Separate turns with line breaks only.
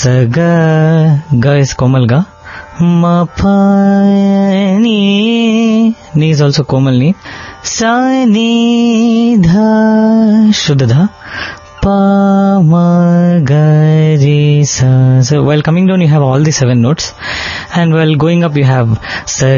Sa ga, ga is komal ga. Ma pa ni, ni is also komal ni. Sa ni dha, shuddha dha. Pa ma ga re sa. So while coming down you have all the 7 notes, and while going up you have sa